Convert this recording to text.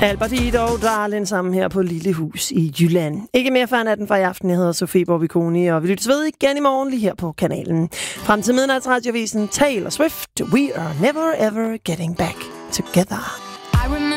Albert og Darlin sammen her på Lille Hus i Jylland. Ikke mere før natten fra i aften. Jeg hedder Sofie Borbiconi, og vi lyttes ved igen i morgen lige her på kanalen. Frem til midnatsradiovisen Taylor Swift. We are never ever getting back together.